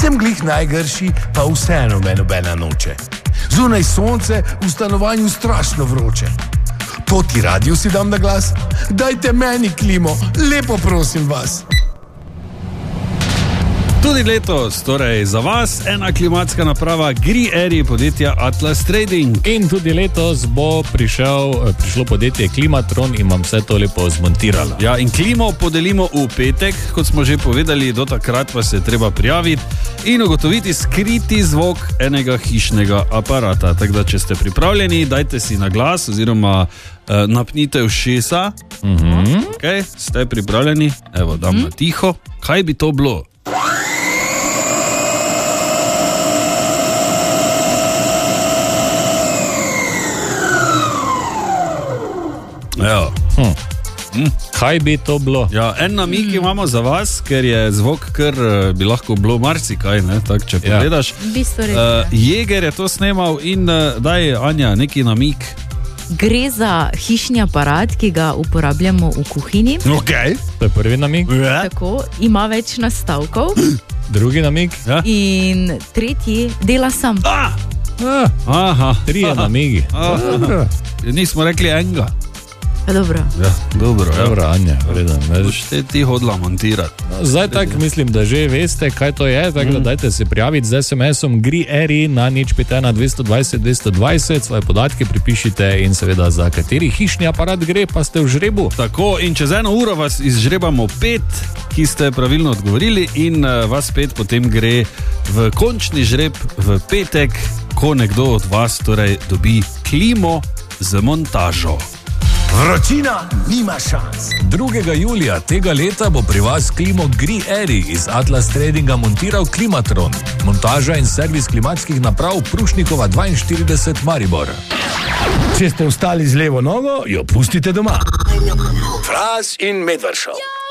Nisem glih najgrši, pa vseeno me nobena noče. Zunaj sonce, v stanovanju strašno vroče. To ti radio si dam na glas? Dajte meni klimo, lepo prosim vas. Tudi letos, torej za vas, ena klimatska naprava Gree-Airy podjetja Atlas Trading. In tudi letos bo prišlo podjetje Klimatron in vam vse to lepo zmontiralo. Ja, in klimo podelimo v petek, kot smo že povedali, do takrat pa se je treba prijaviti in ugotoviti skriti zvok enega hišnega aparata. Tako da, če ste pripravljeni, dajte si na glas oziroma napnite ušesa. Okay, ste pripravljeni? Evo, dam na tiho. Kaj bi to bilo? Evo. Kaj bi to bilo? Ja, en namig imamo za vas, ker je zvok, ker bi lahko bilo marsikaj, ne? Tak, če pogledaš. Jeger je to snemal in daj, Anja, neki namig. Gre za hišni aparat, ki ga uporabljamo v kuhinji. Okay. To je prvi namig. Tako, ima več nastavkov. Drugi namig. In tretji dela sam. Aha. Trije namigi. Nismo rekli enega. Dobro. Ja, dobro, Anja, vreden. Bošte ti hodila montirati. Zdaj tako mislim, da že veste, kaj to je, tako da dajte se prijaviti z SMS-om Gree-Airy na 051 220 220, svoje podatke pripišite in seveda za kateri hišni aparat gre, pa ste v žrebu. Tako, in čez 1 uro vas izžrebamo 5, ki ste pravilno odgovorili, in vas 5 potem gre v končni žreb v petek, ko nekdo od vas torej dobi klimo z montažo. Vročina nima šans. 2. julija tega leta bo pri vas klimo Gree-Airy iz Atlas Tradinga montiral Klimatron. Montaža in servis klimatskih naprav Prušnikova 42 Maribor. Če ste vstali z levo nogo, jo pustite doma. Fras in Medvard Show.